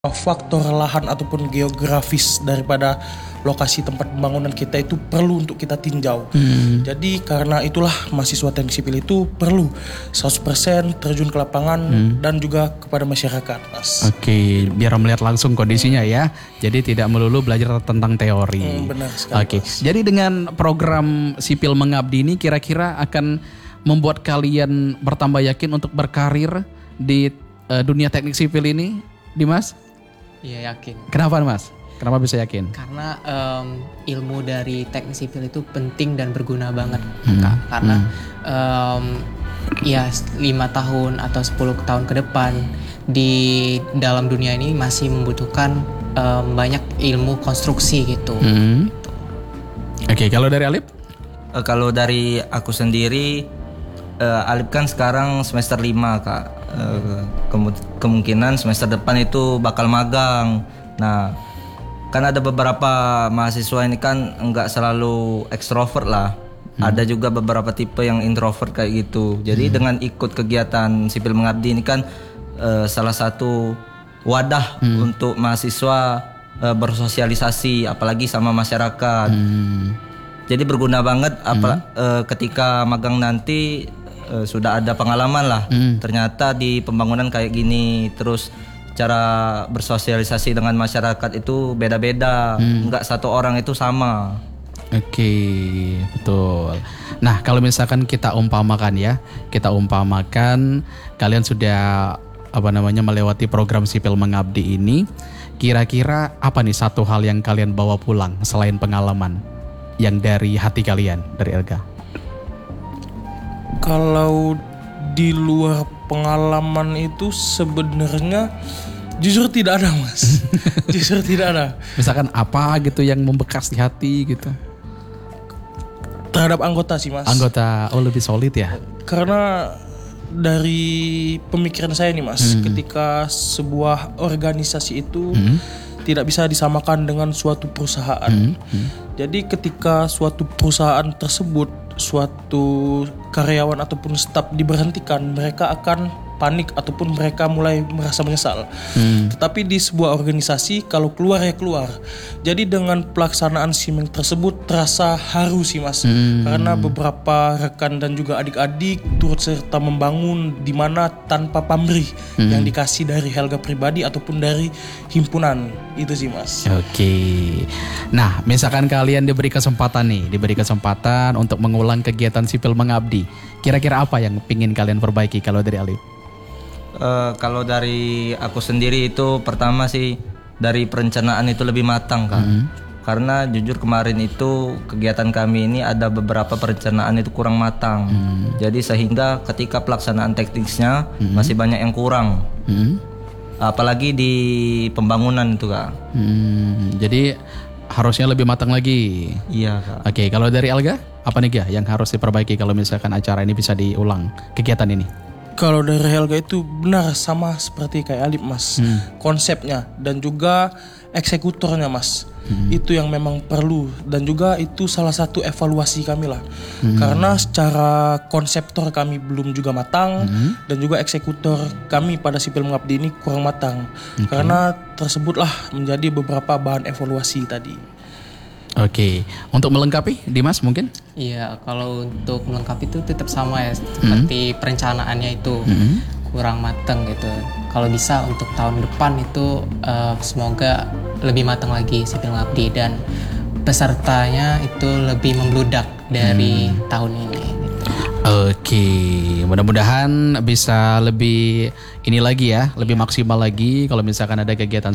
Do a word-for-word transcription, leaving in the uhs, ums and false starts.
faktor lahan ataupun geografis daripada lokasi tempat pembangunan kita itu perlu untuk kita tinjau. Hmm. Jadi karena itulah mahasiswa teknik sipil itu perlu seratus persen terjun ke lapangan hmm. dan juga kepada masyarakat, Mas. Oke, biar melihat langsung kondisinya hmm. ya. Jadi tidak melulu belajar tentang teori. Hmm, benar sekali. Oke, Mas. Jadi dengan program Sipil Mengabdi ini kira-kira akan membuat kalian bertambah yakin untuk berkarir di uh, dunia teknik sipil ini, Dimas? Iya, yakin. Kenapa, Mas? Kenapa bisa yakin? Karena um, ilmu dari teknik sipil itu penting dan berguna banget, hmm. Kak. Karena hmm. um, ya lima tahun atau sepuluh tahun ke depan di dalam dunia ini masih membutuhkan um, banyak ilmu konstruksi gitu. Hmm. gitu. Oke, kalau dari Alip? Uh, kalau dari aku sendiri, uh, Alip kan sekarang semester lima, Kak. Uh, ke- kemungkinan semester depan itu bakal magang. Nah, kan ada beberapa mahasiswa ini kan enggak selalu ekstrovert lah. Hmm. Ada juga beberapa tipe yang introvert kayak gitu. Jadi hmm. dengan ikut kegiatan Sipil Mengabdi ini kan uh, salah satu wadah hmm. untuk mahasiswa uh, bersosialisasi, apalagi sama masyarakat. Hmm. Jadi berguna banget apa hmm. uh, ketika magang nanti. Uh, sudah ada pengalaman lah. Hmm. Ternyata di pembangunan kayak gini, terus cara bersosialisasi dengan masyarakat itu beda-beda. Hmm. Enggak satu orang itu sama. Oke, betul. Nah, kalau misalkan kita umpamakan ya, kita umpamakan kalian sudah apa namanya melewati program Sipil Mengabdi ini, kira-kira apa nih satu hal yang kalian bawa pulang selain pengalaman yang dari hati kalian, dari Elga? Kalau di luar pengalaman itu sebenarnya jujur tidak ada, Mas. Jujur tidak ada. Misalkan apa gitu yang membekas di hati gitu? Terhadap anggota sih, Mas. Anggota, oh lebih solid ya? Karena dari pemikiran saya nih, Mas, hmm. ketika sebuah organisasi itu hmm. tidak bisa disamakan dengan suatu perusahaan. Hmm. Hmm. Jadi ketika suatu perusahaan tersebut suatu karyawan ataupun staf diberhentikan, mereka akan panik ataupun mereka mulai merasa menyesal. Hmm. Tetapi di sebuah organisasi kalau keluar ya keluar. Jadi dengan pelaksanaan simeng tersebut terasa haru sih, Mas. Hmm. Karena beberapa rekan dan juga adik-adik turut serta membangun di mana tanpa pamrih hmm. yang dikasih dari Helga pribadi ataupun dari himpunan. Itu sih, Mas. Oke. Nah, misalkan kalian diberi kesempatan nih, diberi kesempatan untuk mengulang kegiatan Sipil Mengabdi. Kira-kira apa yang ingin kalian perbaiki kalau dari Alif? Uh, kalau dari aku sendiri itu pertama sih dari perencanaan itu lebih matang, Kak. Mm-hmm. Karena jujur kemarin itu kegiatan kami ini ada beberapa perencanaan itu kurang matang. Mm-hmm. Jadi sehingga ketika pelaksanaan teknisnya mm-hmm. masih banyak yang kurang. Mm-hmm. Apalagi di pembangunan itu, Kak. Mm, jadi harusnya lebih matang lagi. Iya, Kak. Oke, kalau dari Elga apa nih, Ga, yang harus diperbaiki kalau misalkan acara ini bisa diulang kegiatan ini? Kalau dari Helga itu benar sama seperti kayak Alip, Mas. Hmm. Konsepnya dan juga eksekutornya, Mas. Hmm. Itu yang memang perlu dan juga itu salah satu evaluasi kami lah. Hmm. Karena secara konseptor kami belum juga matang hmm. dan juga eksekutor kami pada Sipil Mengabdi ini kurang matang. Okay. Karena tersebutlah menjadi beberapa bahan evaluasi tadi. Oke, untuk melengkapi Dimas mungkin? Iya, kalau untuk melengkapi itu tetap sama ya, seperti mm-hmm. perencanaannya itu mm-hmm. kurang matang gitu. Kalau bisa untuk tahun depan itu uh, semoga lebih matang lagi Sipil Mengabdi dan pesertanya itu lebih membludak dari mm. tahun ini. Gitu. Oke, mudah-mudahan bisa lebih ini lagi ya, lebih maksimal lagi kalau misalkan ada kegiatan